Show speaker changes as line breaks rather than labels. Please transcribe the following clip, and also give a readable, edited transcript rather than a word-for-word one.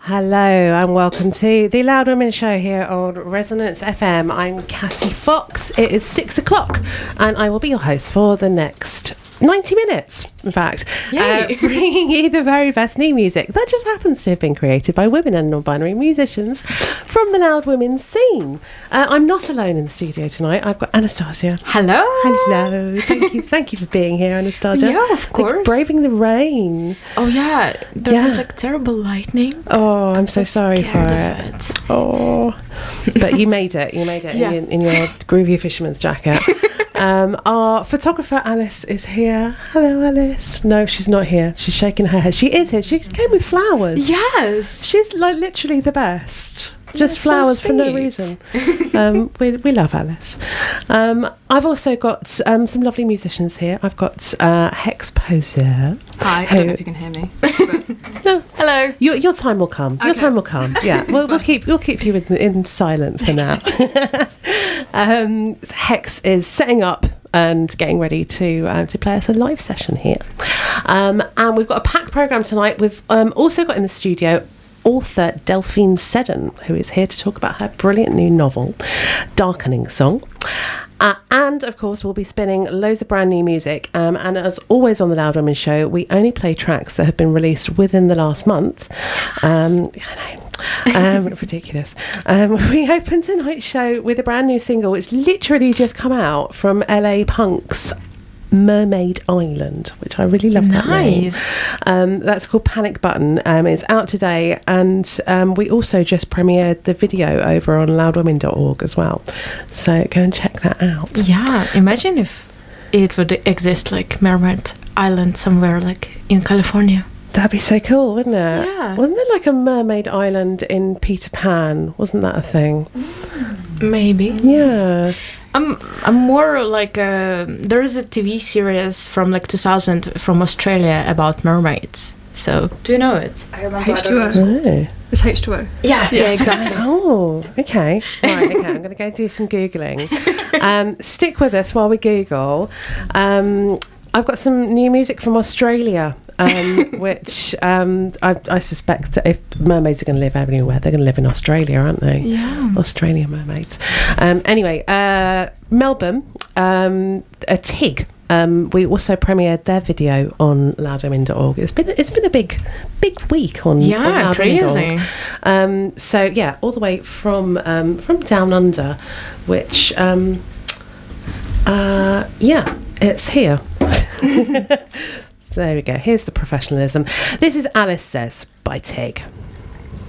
Hello and welcome to the Loud Women Show here on Resonance FM. I'm Cassie Fox. It is 6 o'clock and I will be your host for the next 90 minutes, in fact, bringing you the very best new music that just happens to have been created by women and non-binary musicians from the Loud Women scene. I'm not alone in the studio tonight. I've got Anastasia.
Hello.
Hello. Thank you for being here, Anastasia.
Yeah, of course.
Like braving the rain.
Oh yeah, there was like terrible lightning.
Oh, I'm so sorry for it. Oh, but you made it. You made it in your groovy fisherman's jacket. Our photographer Alice is here. Hello, Alice. No, she's not here. She's shaking her head. She is here. She came with flowers.
Yes.
She's like literally the best. Just
That's
flowers
so
for no
sweet.
reason. We love Alice. I've also got some lovely musicians here. I've got Hex Poser.
Hi, I don't know if you can hear me.
No,
Hello.
your time will come. Your
Okay.
time will come. Yeah, we'll keep you in silence for now. Hex is setting up and getting ready to play us a live session here, and we've got a packed programme tonight. We've also got in the studio author Delphine Seddon, who is here to talk about her brilliant new novel, Darkening Song. And of course we'll be spinning loads of brand new music, and as always on the Loud Women Show, we only play tracks that have been released within the last month. Ridiculous. We open tonight's show with a brand new single which literally just come out from LA Punk's Mermaid Island, which I really love.
Nice.
That name. That's called Panic Button. It's out today, and we also just premiered the video over on loudwomen.org as well, so go and check that out.
Yeah, imagine if it would exist like Mermaid Island somewhere like in California.
That'd be so cool, wouldn't it?
Yeah.
Wasn't there like a mermaid island in Peter Pan? Wasn't that a thing?
Maybe.
Yeah.
I'm more like there is a TV series from like 2000 from Australia about mermaids. So do you know it?
I remember
Oh.
It's H2O.
Yeah, exactly.
Oh, okay. Right, okay. I'm going to go do some Googling. Stick with us while we Google. I've got some new music from Australia, which I suspect that if mermaids are going to live anywhere, they're going to live in Australia, aren't they?
Yeah.
Australian mermaids. Anyway, Melbourne, a TIG. We also premiered their video on loudwomen.org. It's been a big week on
crazy.
loudwomen.org. So yeah, all the way from Down Under, which it's here. There we go. Here's the professionalism. This is Alice Says by TIG.